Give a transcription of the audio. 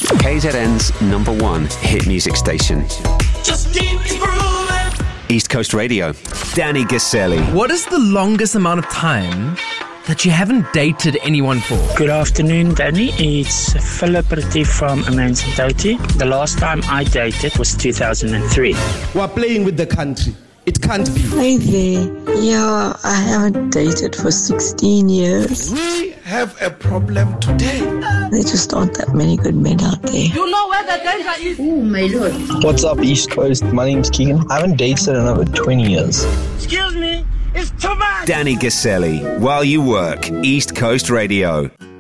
KZN's #1 hit music station. Just keep grooving. East Coast Radio. Danny Gaselli. What is the longest amount of time that you haven't dated anyone for? Good afternoon, Danny. It's Philip Retief from Amansantoti. The last time I dated was 2003. We're playing with the country. It can't be. Hi there. Yeah, I haven't dated for 16 years. We have a problem today. There just aren't that many good men out there. You know where the danger is? Oh my lord. What's up, East Coast? My name's Keegan. I haven't dated in over 20 years. Excuse me, it's too much. Danny Gaselli. While you work, East Coast Radio.